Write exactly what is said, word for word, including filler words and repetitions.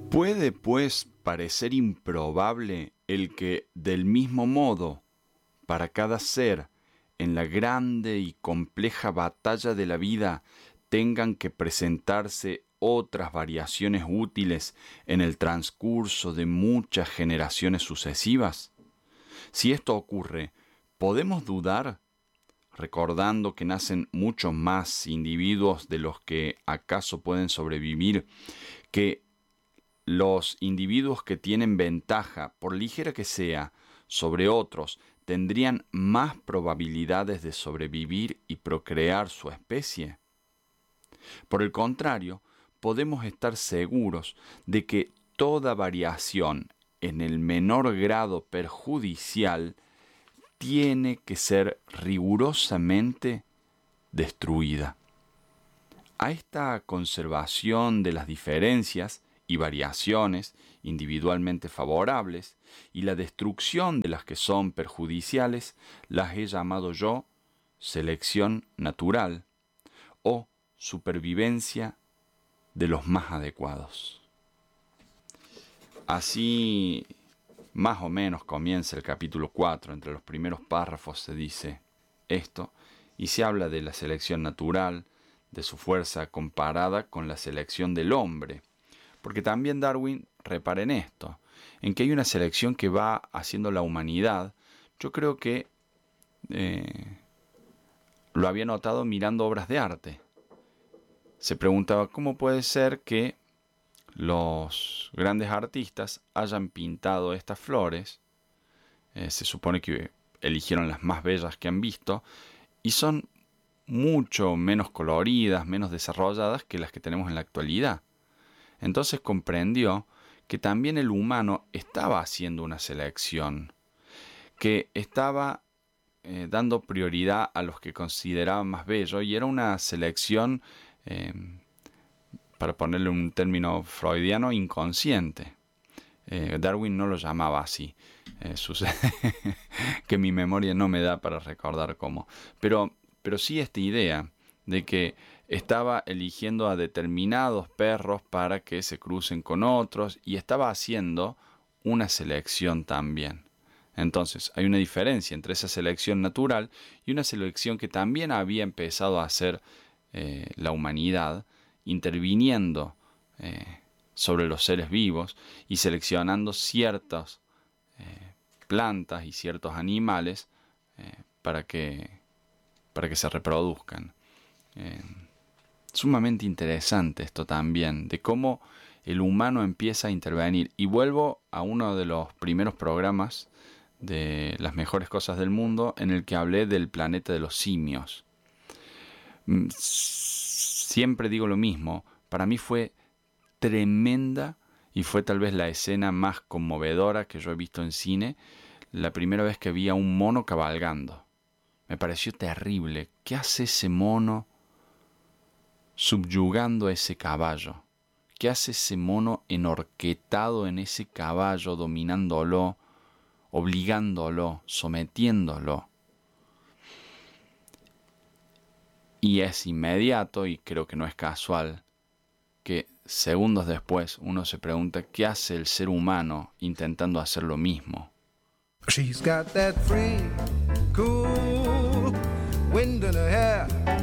Puede, pues, parecer improbable el que, del mismo modo, para cada ser, en la grande y compleja batalla de la vida, tengan que presentarse otras variaciones útiles en el transcurso de muchas generaciones sucesivas. Si esto ocurre, ¿podemos dudar, recordando que nacen muchos más individuos de los que acaso pueden sobrevivir, que los individuos que tienen ventaja, por ligera que sea, sobre otros, tendrían más probabilidades de sobrevivir y procrear su especie? Por el contrario, podemos estar seguros de que toda variación en el menor grado perjudicial tiene que ser rigurosamente destruida. A esta conservación de las diferencias y variaciones individualmente favorables y la destrucción de las que son perjudiciales las he llamado yo selección natural o supervivencia de los más adecuados. Así, más o menos, comienza el capítulo cuatro. Entre los primeros párrafos se dice esto, y se habla de la selección natural, de su fuerza comparada con la selección del hombre. Porque también Darwin repara en esto, en que hay una selección que va haciendo la humanidad. Yo creo que eh, lo había notado mirando obras de arte. Se preguntaba cómo puede ser que los grandes artistas hayan pintado estas flores. Eh, se supone que eligieron las más bellas que han visto y son mucho menos coloridas, menos desarrolladas que las que tenemos en la actualidad. Entonces comprendió que también el humano estaba haciendo una selección, que estaba eh, dando prioridad a los que consideraban más bellos, y era una selección, eh, para ponerle un término freudiano, inconsciente. Eh, Darwin no lo llamaba así. Eh, sucede que mi memoria no me da para recordar cómo. Pero, pero sí esta idea de que estaba eligiendo a determinados perros para que se crucen con otros y estaba haciendo una selección también. Entonces, hay una diferencia entre esa selección natural y una selección que también había empezado a hacer eh, la humanidad, interviniendo eh, sobre los seres vivos y seleccionando ciertas eh, plantas y ciertos animales eh, para que, para que se reproduzcan. Eh, sumamente interesante esto también, de cómo el humano empieza a intervenir. Y vuelvo a uno de los primeros programas de Las Mejores Cosas del Mundo, en el que hablé del planeta de los simios. Siempre digo lo mismo, para mí fue tremenda y fue tal vez la escena más conmovedora que yo he visto en cine, la primera vez que vi a un mono cabalgando. Me pareció terrible. ¿Qué hace ese mono subyugando a ese caballo? ¿Qué hace ese mono enhorquetado en ese caballo, dominándolo, obligándolo, sometiéndolo? Y es inmediato, y creo que no es casual, que segundos después uno se pregunta qué hace el ser humano intentando hacer lo mismo. She's got that free, cool wind in her hair.